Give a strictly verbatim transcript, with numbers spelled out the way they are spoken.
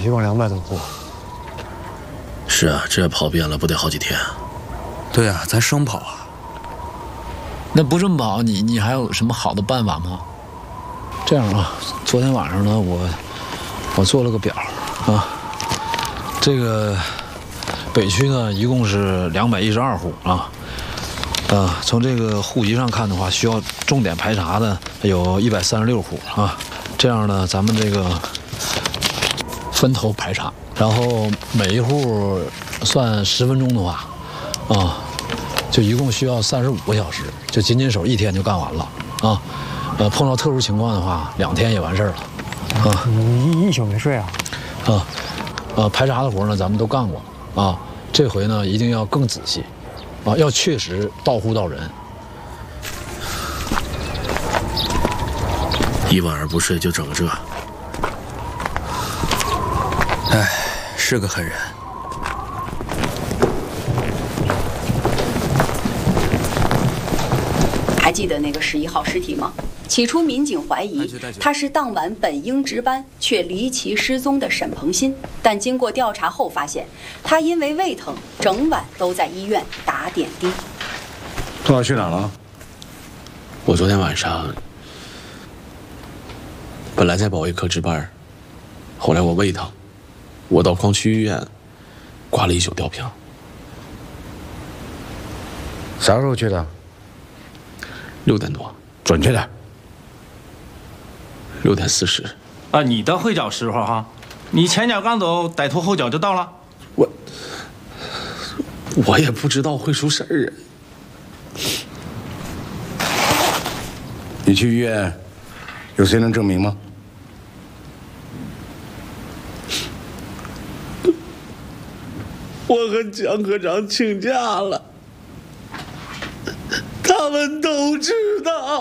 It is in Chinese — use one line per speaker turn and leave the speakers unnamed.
一共两百多户。
是啊，这跑遍了不得好几天啊。
对啊，咱生跑啊。
那不这么跑，你你还有什么好的办法吗？这样啊，昨天晚上呢，我我做了个表啊，这个北区呢一共是两百一十二户啊。啊，从这个户籍上看的话，需要重点排查的有一百三十六户啊。这样呢，咱们这个分头排查，然后每一户算十分钟的话，啊，就一共需要三十五个小时，就仅仅手一天就干完了啊。呃，碰到特殊情况的话，两天也完事儿了啊。
你一一宿没睡啊？
啊，呃，排查的活呢，咱们都干过啊。这回呢，一定要更仔细。啊，要确实到户到人。
一晚上不睡就整个这，
哎，是个狠人。
还记得那个十一号尸体吗？起初民警怀疑他是当晚本应值班却离奇失踪的沈鹏鑫，但经过调查后发现，他因为胃疼，整晚都在医院打点滴。
多少去哪儿了？
我昨天晚上本来在保卫科值班，后来我胃疼，我到矿区医院挂了一宿吊瓶。
啥时候去的？
六点多，
准确点。
六点四十。
啊，你的会找时候哈，你前脚刚走，歹徒后脚就到了。
我我也不知道会出事儿啊。
你去医院，有谁能证明吗？
我和江科长请假了，他们都知道。